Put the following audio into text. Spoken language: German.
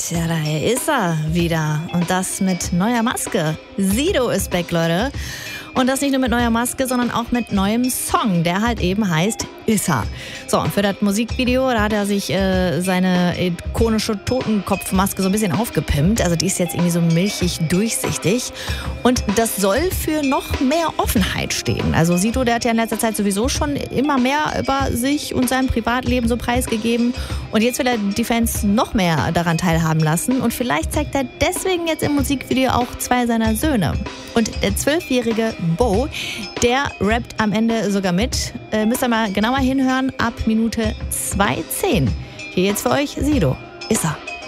Tja, da ist er wieder. Und das mit neuer Maske. Sido ist back, Leute. Und das nicht nur mit neuer Maske, sondern auch mit neuem Song, der halt eben heißt Issa. So, und für das Musikvideo, da hat er sich seine ikonische Totenkopfmaske so ein bisschen aufgepimpt. Also die ist jetzt irgendwie so milchig durchsichtig. Und das soll für noch mehr Offenheit stehen. Also Sido, der hat ja in letzter Zeit sowieso schon immer mehr über sich und sein Privatleben so preisgegeben. Und jetzt will er die Fans noch mehr daran teilhaben lassen. Und vielleicht zeigt er deswegen jetzt im Musikvideo auch 2 seiner Söhne. Und der 12-jährige Bo, der rappt am Ende sogar mit. Müsst ihr mal genauer hinhören, ab Minute 2:10. Hier jetzt für euch Sido. Issa.